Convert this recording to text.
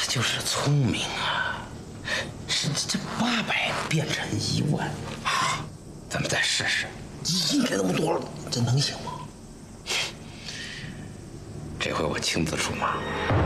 就是聪明啊！这800变成1万，咱们再试试。应该那么多了，这能行吗？这回我亲自出马。